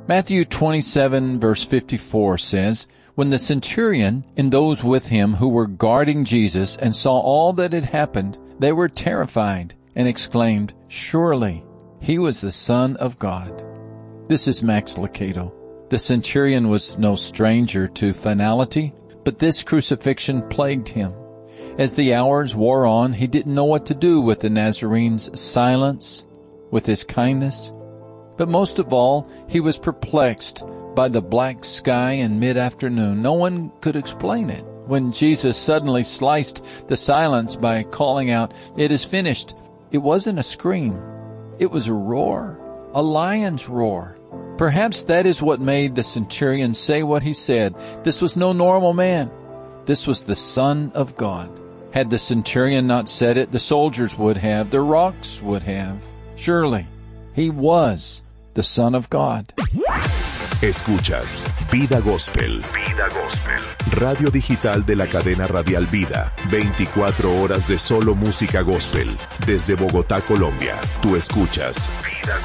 Matthew 27, verse 54 says, "When the centurion and those with him who were guarding Jesus and saw all that had happened, they were terrified and exclaimed, 'Surely he was the Son of God.'" This is Max Lucado. The centurion was no stranger to finality, but this crucifixion plagued him. As the hours wore on, he didn't know what to do with the Nazarene's silence, with his kindness. But most of all, he was perplexed by the black sky in mid-afternoon. No one could explain it. When Jesus suddenly sliced the silence by calling out, "It is finished," it wasn't a scream. It was a roar, a lion's roar. Perhaps that is what made the centurion say what he said. This was no normal man. This was the Son of God. Had the centurion not said it, the soldiers would have, the rocks would have. Surely, he was the Son of God. Escuchas Vida Gospel. Vida Gospel. Radio digital de la cadena radial Vida. 24 horas de solo música gospel. Desde Bogotá, Colombia. Tú escuchas Vida